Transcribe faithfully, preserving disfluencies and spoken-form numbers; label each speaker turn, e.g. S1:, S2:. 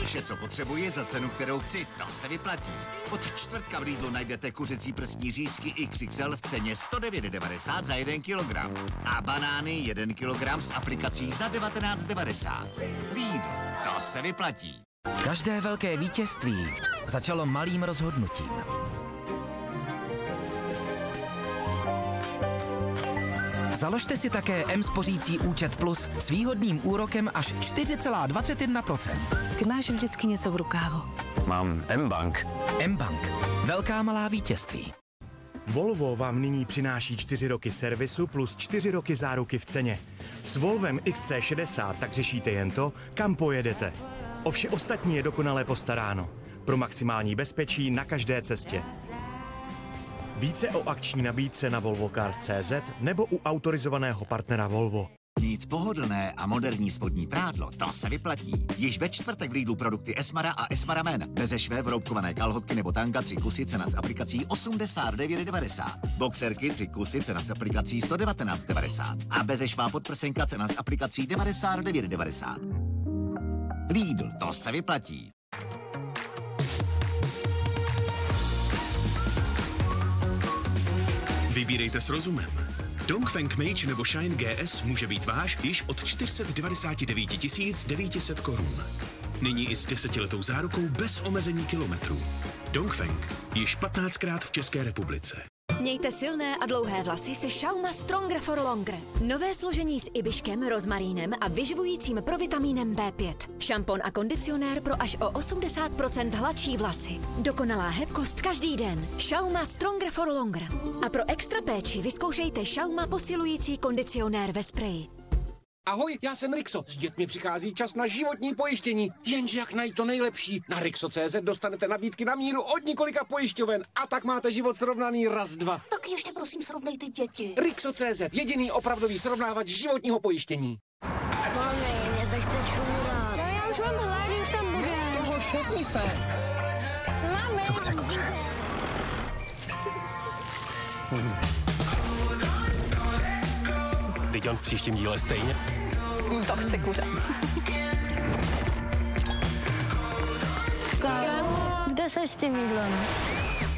S1: Vše, co potřebuji za cenu, kterou chci, to se vyplatí. Od čtvrtka v Lidlu najdete kuřecí prsní řízky X X L v ceně sto devět devadesát za jeden kilogram. A banány jeden kilogram s aplikací za devatenáct devadesát. Lidl, to se vyplatí.
S2: Každé velké vítězství začalo malým rozhodnutím. Založte si také M-spořící účet Plus s výhodným úrokem až čtyři celá dvacet jedna procenta.
S3: Ty máš vždycky něco v rukávu.
S4: Mám M-Bank.
S2: M-Bank. Velká malá vítězství.
S5: Volvo vám nyní přináší čtyři roky servisu plus čtyři roky záruky v ceně. S Volvem X C šedesát tak řešíte jen to, kam pojedete. O vše ostatní je dokonale postaráno. Pro maximální bezpečí na každé cestě. Více o akční nabídce na volvo cars tečka cé zet nebo u autorizovaného partnera Volvo.
S1: Mít pohodlné a moderní spodní prádlo, to se vyplatí. Již ve čtvrtek v Lidlu produkty Esmara a Esmara Men. Beze švé vroubkované kalhotky nebo tanga tři kusy, cena s aplikací osmdesát devět devadesát. Boxerky tři kusy, cena s aplikací sto devatenáct devadesát. A beze švá podprsenka, cena s aplikací devadesát devět devadesát. Lidl, to se vyplatí.
S6: Vybírejte s rozumem. Dongfeng Mage nebo Shine G S může být váš již od čtyři sta devadesát devět tisíc devět set korun. Nyní i s desetiletou zárukou bez omezení kilometrů. Dongfeng již patnáctkrát v České republice.
S7: Mějte silné a dlouhé vlasy se Schauma Stronger for Longer. Nové složení s ibiškem, rozmarínem a vyživujícím provitamínem bé pět. Šampon a kondicionér pro až o osmdesát procent hladší vlasy. Dokonalá hebkost každý den. Schauma Stronger for Longer. A pro extra péči vyzkoušejte Schauma posilující kondicionér ve spreji.
S8: Ahoj, já jsem Rixo. S dětmi přichází čas na životní pojištění. Jenže jak najít to nejlepší? Na Rixo tečka cé zet dostanete nabídky na míru od několika pojišťoven a tak máte život srovnaný raz, dva.
S9: Tak ještě prosím srovnejte děti.
S8: Rixo tečka cé zet, jediný opravdový srovnávač životního pojištění.
S9: Mami, mě se chce čůrat.
S3: No já už mám hlad, už tam bude.
S8: Toho šetni se.
S3: Mami.
S2: To chce kuře.
S4: Teď on v příštím díle stejně.
S3: To chce kuře. Kámo, kde seš s tím jídlem?